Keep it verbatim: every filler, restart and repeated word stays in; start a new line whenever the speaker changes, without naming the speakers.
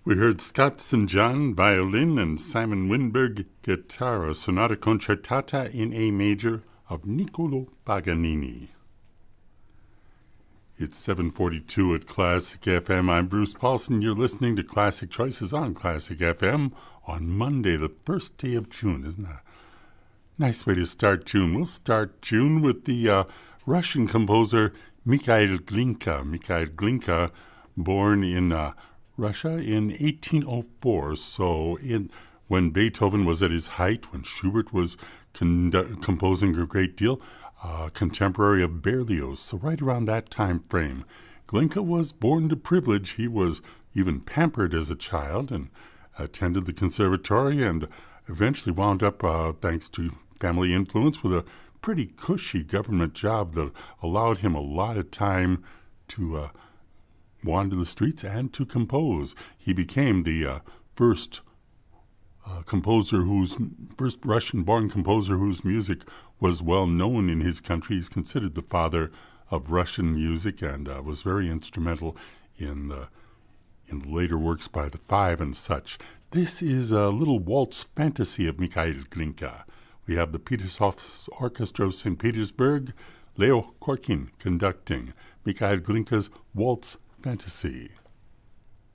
We heard Scott Saint John, violin, and Simon Winberg, guitar, a sonata concertata in A major of Niccolo Paganini. It's seven forty-two at Classic F M. I'm Bruce Paulson. You're listening to Classic Choices on Classic F M on Monday, the first day of June. Isn't that a nice way to start June? We'll start June with the uh, Russian composer Mikhail Glinka. Mikhail Glinka, born in uh, Russia in eighteen oh four, so in when Beethoven was at his height, when Schubert was con- composing a great deal, uh, contemporary of Berlioz, so right around that time frame. Glinka was born to privilege. He was even pampered as a child and attended the conservatory and eventually wound up, uh, thanks to family influence, with a pretty cushy government job that allowed him a lot of time to uh, wander the streets and to compose. He became the uh, first uh, composer whose first Russian-born composer whose music was well known in his country. He's considered the father of Russian music and uh, was very instrumental in the in the later works by the Five and such. This is a little waltz fantasy of Mikhail Glinka. We have the Petershof Orchestra of Saint Petersburg, Leo Korkin conducting Mikhail Glinka's Waltz Fantasy.